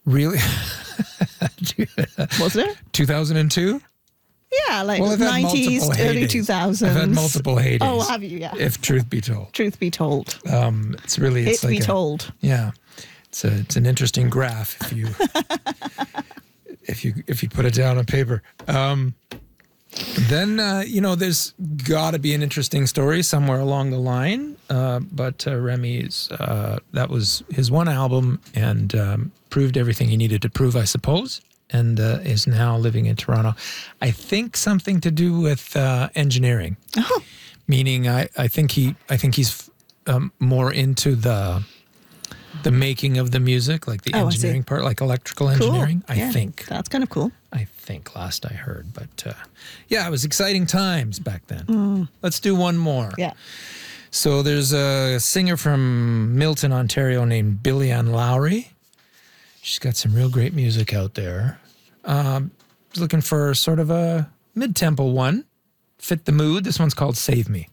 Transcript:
Really? Was there? 2002? Yeah, like Well, I've had 90s, multiple early heydays. 2000s. I've had multiple heydays. Oh, have you? Yeah. If truth be told. Truth be told. It's really... It's It like be told. Yeah. It's an interesting graph if you... if you put it down on paper. Then, there's got to be an interesting story somewhere along the line. But Remy's, that was his one album and proved everything he needed to prove, I suppose, and is now living in Toronto. I think something to do with engineering. Oh. Meaning, I think he's more into the making of the music, like the engineering part, like electrical engineering. Cool. I think. That's kind of cool. I think last I heard. But it was exciting times back then. Let's do one more. Yeah. So there's a singer from Milton, Ontario named Billie Ann Lowry. She's got some real great music out there. Looking for sort of a mid-tempo one. Fit the mood. This one's called Save Me.